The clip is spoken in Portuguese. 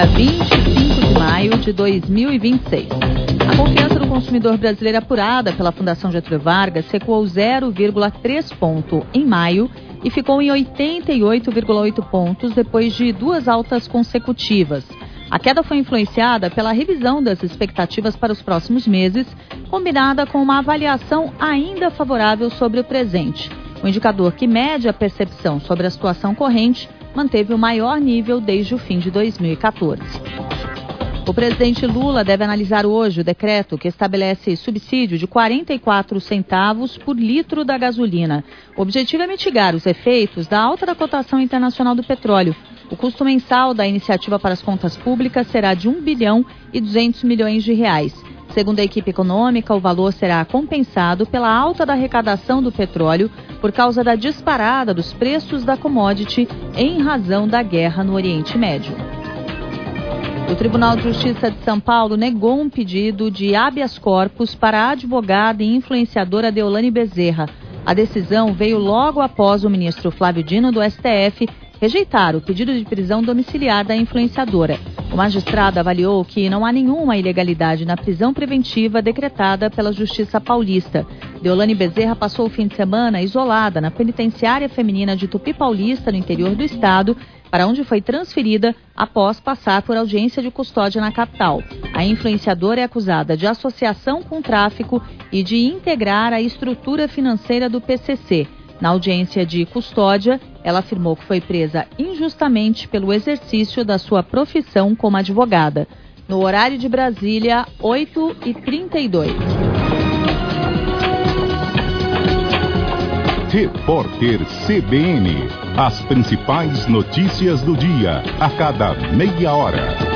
25 de maio de 2026. A confiança do consumidor brasileiro apurada pela Fundação Getúlio Vargas recuou 0,3 ponto em maio e ficou em 88,8 pontos depois de duas altas consecutivas. A queda foi influenciada pela revisão das expectativas para os próximos meses, combinada com uma avaliação ainda favorável sobre o presente. O indicador que mede a percepção sobre a situação corrente manteve o maior nível desde o fim de 2014. O presidente Lula deve analisar hoje o decreto que estabelece subsídio de 44 centavos por litro da gasolina. O objetivo é mitigar os efeitos da alta da cotação internacional do petróleo. O custo mensal da iniciativa para as contas públicas será de 1 bilhão e 200 milhões de reais. Segundo a equipe econômica, o valor será compensado pela alta da arrecadação do petróleo por causa da disparada dos preços da commodity em razão da guerra no Oriente Médio. O Tribunal de Justiça de São Paulo negou um pedido de habeas corpus para a advogada e influenciadora Deolane Bezerra. A decisão veio logo após o ministro Flávio Dino, do STF, rejeitar o pedido de prisão domiciliar da influenciadora. O magistrado avaliou que não há nenhuma ilegalidade na prisão preventiva decretada pela Justiça Paulista. Deolane Bezerra passou o fim de semana isolada na penitenciária feminina de Tupi Paulista, no interior do estado, para onde foi transferida após passar por audiência de custódia na capital. A influenciadora é acusada de associação com tráfico e de integrar a estrutura financeira do PCC. Na audiência de custódia, ela afirmou que foi presa injustamente pelo exercício da sua profissão como advogada. No horário de Brasília, 8h32. Repórter CBN. As principais notícias do dia, a cada meia hora.